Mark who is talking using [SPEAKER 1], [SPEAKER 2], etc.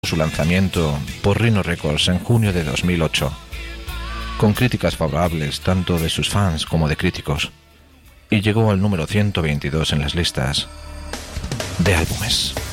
[SPEAKER 1] su lanzamiento por Rhino Records en junio de 2008, con críticas favorables tanto de sus fans como de críticos, y llegó al número 122 en las listas de álbumes.